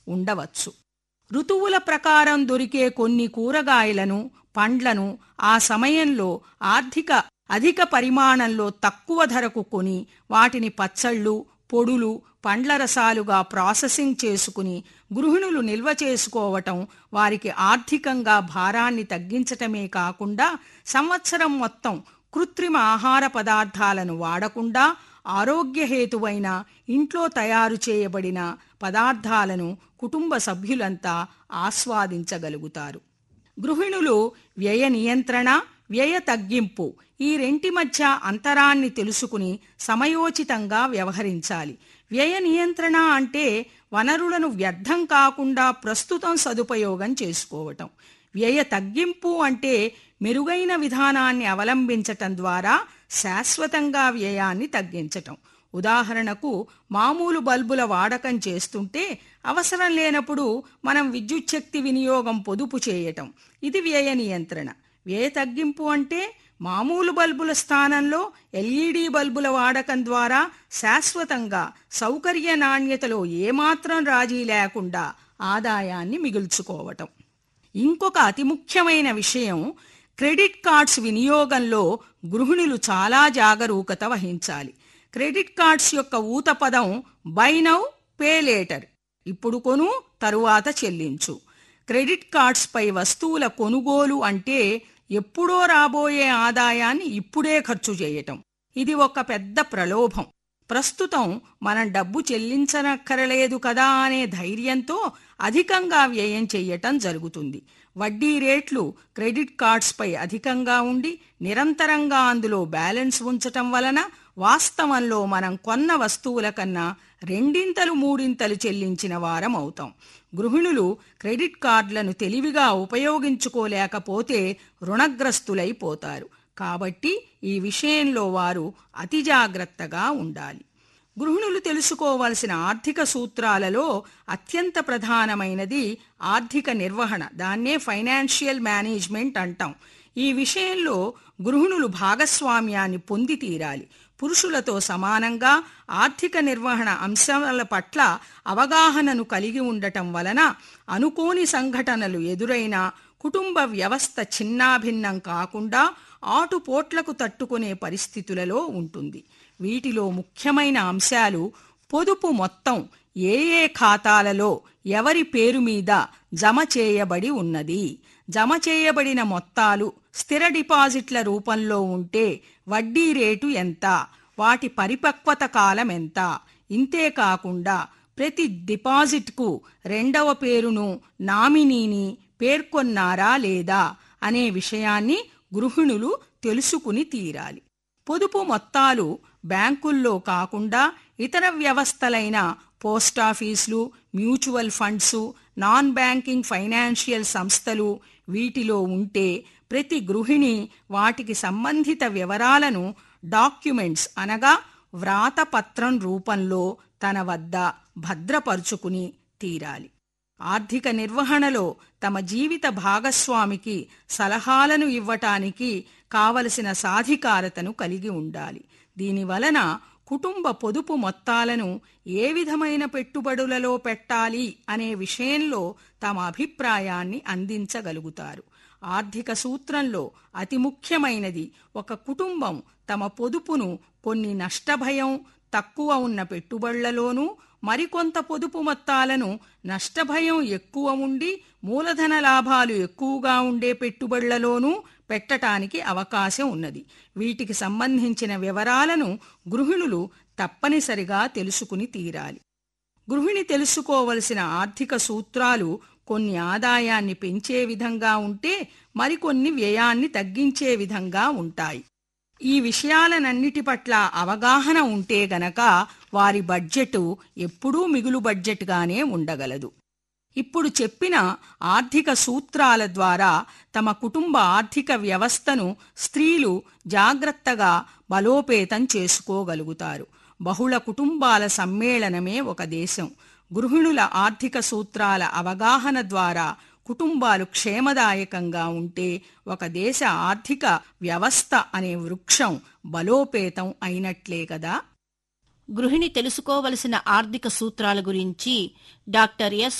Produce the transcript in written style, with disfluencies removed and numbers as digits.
ఉండవచ్చు. ఋతువుల ప్రకారం దొరికే కొన్ని కూరగాయలను, పండ్లను ఆ సమయంలో అధిక పరిమాణంలో తక్కువ ధరకు కొని వాటిని పచ్చళ్ళు, పొడులు, పండ్ల రసాలుగా ప్రాసెసింగ్ చేసుకుని గృహిణులు నిల్వ చేసుకోవటం వారికి ఆర్థికంగా భారాన్ని తగ్గించటమే కాకుండా సంవత్సరం మొత్తం కృత్రిమ ఆహార పదార్థాలను వాడకుండా ఆరోగ్యహేతువైన ఇంట్లో తయారు చేయబడిన పదార్థాలను కుటుంబ సభ్యులంతా ఆస్వాదించగలుగుతారు. గృహిణులు వ్యయ నియంత్రణ, వ్యయ తగ్గింపు ఈ రెంటి మధ్య అంతరాన్ని తెలుసుకుని సమయోచితంగా వ్యవహరించాలి. వ్యయ నియంత్రణ అంటే వనరులను వ్యర్థం కాకుండా ప్రస్తుతం సదుపయోగం చేసుకోవటం. వ్యయ తగ్గింపు అంటే మెరుగైన విధానాన్ని అవలంబించటం ద్వారా శాశ్వతంగా వ్యయాన్ని తగ్గించటం. ఉదాహరణకు, మామూలు బల్బుల వాడకం చేస్తుంటే అవసరం లేనప్పుడు మనం విద్యుచ్ఛక్తి వినియోగం పొదుపు చేయటం. ఇది వ్యయ నియంత్రణ. వ్యయ తగ్గింపు అంటే మామూలు బల్బుల స్థానంలో ఎల్ఈడి బల్బుల వాడకం ద్వారా శాశ్వతంగా సౌకర్య నాణ్యతలో ఏమాత్రం రాజీ లేకుండా ఆదాయాన్ని మిగుల్చుకోవటం. ఇంకొక అతి ముఖ్యమైన విషయం, క్రెడిట్ కార్డ్స్ వినియోగంలో గృహిణులు చాలా జాగరూకత వహించాలి. క్రెడిట్ కార్డ్స్ యొక్క ఊత పదం బై నౌ పే లేటర్, ఇప్పుడు కొను తరువాత చెల్లించు. క్రెడిట్ కార్డ్స్ పై వస్తువుల కొనుగోలు అంటే ఎప్పుడో రాబోయే ఆదాయాన్ని ఇప్పుడే ఖర్చు చేయటం. ఇది ఒక పెద్ద ప్రలోభం. ప్రస్తుతం మనం డబ్బు చెల్లించనక్కరలేదు కదా అనే ధైర్యంతో అధికంగా వ్యయం చెయ్యటం జరుగుతుంది. వడ్డీ రేట్లు క్రెడిట్ కార్డ్స్పై అధికంగా ఉండి నిరంతరంగా అందులో బ్యాలెన్స్ ఉంచటం వలన వాస్తవంలో మనం కొన్న వస్తువుల కన్నా రెండింతలు మూడింతలు చెల్లించిన వారం అవుతాం. గృహిణులు క్రెడిట్ కార్డులను తెలివిగా ఉపయోగించుకోలేకపోతే రుణగ్రస్తులైపోతారు. కాబట్టి ఈ విషయంలో వారు అతి జాగ్రత్తగా ఉండాలి. గృహిణులు తెలుసుకోవలసిన ఆర్థిక సూత్రాలలో అత్యంత ప్రధానమైనది ఆర్థిక నిర్వహణ. దాన్నే ఫైనాన్షియల్ మేనేజ్మెంట్ అంటాం. ఈ విషయంలో గృహిణులు భాగస్వామ్యాన్ని పొంది తీరాలి. పురుషులతో సమానంగా ఆర్థిక నిర్వహణ అంశాల పట్ల అవగాహనను కలిగి ఉండటం వలన అనుకోని సంఘటనలు ఎదురైనా కుటుంబ వ్యవస్థ చిన్నాభిన్నం కాకుండా ఆటుపోట్లకు తట్టుకునే పరిస్థితులలో ఉంటుంది. వీటిలో ముఖ్యమైన అంశాలు పొదుపు మొత్తం ఏ ఏ ఖాతాలలో ఎవరి పేరు మీద జమ చేయబడి ఉన్నది, జమ చేయబడిన మొత్తాలు స్థిర డిపాజిట్ల రూపంలో ఉంటే వడ్డీ రేటు ఎంత, వాటి పరిపక్వత కాలం ఎంత, ఇంతేకాకుండా ప్రతి డిపాజిట్కు రెండవ పేరును నామినీని పేర్కొన్నారా లేదా అనే విషయాన్ని గృహిణులు తెలుసుకుని తీరాలి. పొదుపు మొత్తాలు బ్యాంకుల్లో కాకుండా ఇతర వ్యవస్థలైన పోస్టాఫీసులు, mutual funds, non banking financial సంస్థలు వీటిలో ఉంటే ప్రతి గృహిణి వాటికి సంబంధిత వివరాలను డాక్యుమెంట్స్ అనగా వ్రాతపత్రం రూపంలో తన వద్ద భద్రపరుచుకుని తీరాలి. ఆర్థిక నిర్వహణలో తమ జీవిత భాగస్వామికి సలహాలను ఇవ్వటానికి కావలసిన సాధికారతను కలిగి ఉండాలి. దీనివలన కుటుంబ పొదుపు మొత్తాలను ఏ విధమైన పెట్టుబడులలో పెట్టాలి అనే విషయంలో తమ అభిప్రాయాన్ని అందించగలుగుతారు. ఆర్థిక సూత్రంలో అతి ముఖ్యమైనది, ఒక కుటుంబం తమ పొదుపును కొన్ని నష్టభయం తక్కువ ఉన్న పెట్టుబడులలోనూ మరికొంత పొదుపు మొత్తాలను నష్టభయం ఎక్కువ ఉండి మూలధన లాభాలు ఎక్కువగా ఉండే పెట్టుబడులలోనూ పెట్టటానికి అవకాశం ఉన్నది. వీటికి సంబంధించిన వివరాలను గృహిణులు తప్పనిసరిగా తెలుసుకుని తీరాలి. గృహిణి తెలుసుకోవలసిన ఆర్థిక సూత్రాలు కొన్ని ఆదాయాన్ని పెంచే విధంగా ఉంటే మరికొన్ని వ్యయాన్ని తగ్గించే విధంగా ఉంటాయి. ఈ విషయాలనన్నిటి పట్ల అవగాహన ఉంటే గనక వారి బడ్జెట్ ఎప్పుడూ మిగులు బడ్జెట్గానే ఉండగలదు. ఇప్పుడు చెప్పిన ఆర్థిక సూత్రాల ద్వారా తమ కుటుంబ ఆర్థిక వ్యవస్థను స్త్రీలు జాగ్రత్తగా బలోపేతం చేసుకోగలుగుతారు. బహుళ కుటుంబాల సమ్మేళనమే ఒక దేశం. గృహిణుల ఆర్థిక సూత్రాల అవగాహన ద్వారా కుటుంబాలు క్షేమదాయకంగా ఉంటే ఒక దేశ ఆర్థిక వ్యవస్థ అనే వృక్షం బలోపేతం అయినట్లే కదా. గృహిణి తెలుసుకోవలసిన ఆర్థిక సూత్రాల గురించి డాక్టర్ ఎస్